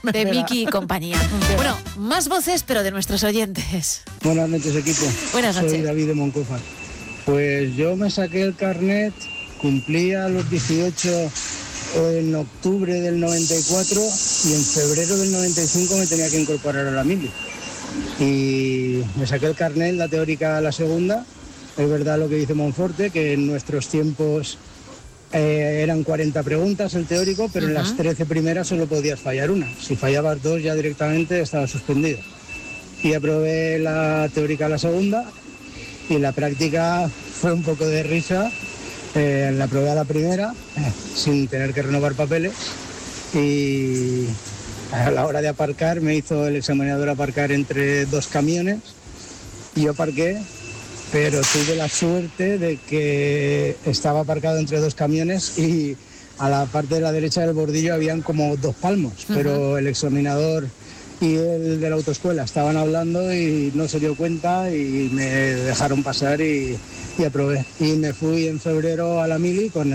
de Miki y compañía. Bueno, más voces, pero de nuestros oyentes. Buenas noches, equipo. Buenas noches. Soy David de Moncofa. Pues yo me saqué el carnet, cumplía los 18 en octubre del 94 y en febrero del 95 me tenía que incorporar a la mili. Y me saqué el carnet, la teórica, la segunda. Es verdad lo que dice Monforte, que en nuestros tiempos eran 40 preguntas el teórico, pero en las 13 primeras solo podías fallar una. Si fallabas dos ya directamente estaba suspendido. Y aprobé la teórica, la segunda, y la práctica fue un poco de risa. La aprobé a la primera, sin tener que renovar papeles, y a la hora de aparcar me hizo el examinador aparcar entre dos camiones, y yo aparqué, pero tuve la suerte de que estaba aparcado entre dos camiones y a la parte de la derecha del bordillo habían como dos palmos, pero el examinador y el de la autoescuela estaban hablando y no se dio cuenta y me dejaron pasar y aprobé. Y me fui en febrero a la mili con